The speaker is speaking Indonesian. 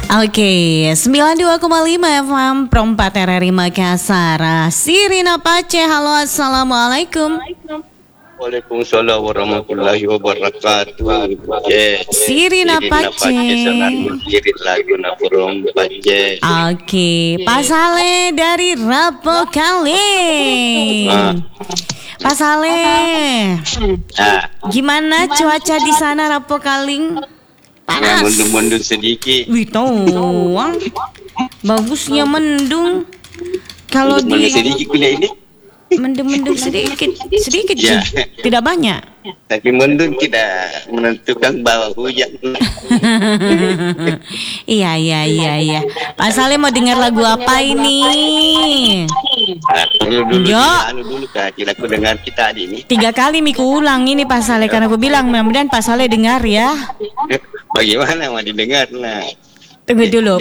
Oke, 92,5 FM Perempat RRI Makassar. Sirina Pace, halo, assalamualaikum. Waalaikumsalam warahmatullahi wabarakatuh. Sirina Pace. Kirim lagu na Perempat Pace. Oke, Pak Saleh dari Rapokaling. Pak Saleh, gimana cuaca di sana Rapokaling? Panas. Mendung-mendung sedikit. Wih, tuh, bagusnya mendung. Kalau di sedikit kuliah ini. mendung sedikit Ya. sih, tidak banyak. Tapi mendung tidak menentukan bahwa hujan. Iya. Pak Saleh mau dengar lagu apa ini? Dulu Ya. dulu Kak, aku dengar kita hari ini. 3 kali Miku ulang ini Pak Saleh, karena aku bilang mudah-mudahan Pak Saleh dengar ya. Bagaimana mau didengar nah? Tunggu dulu,